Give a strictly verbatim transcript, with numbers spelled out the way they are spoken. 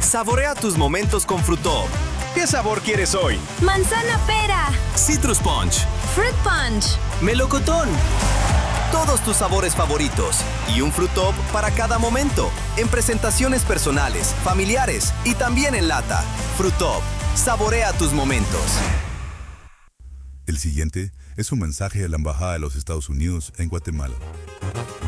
Saborea tus momentos con Fruitop. ¿Qué sabor quieres hoy? Manzana pera. Citrus Punch. Fruit Punch. Melocotón. Todos tus sabores favoritos y un Fruitop para cada momento, en presentaciones personales, familiares y también en lata. Fruitop, saborea tus momentos. El siguiente es un mensaje de la Embajada de los Estados Unidos en Guatemala.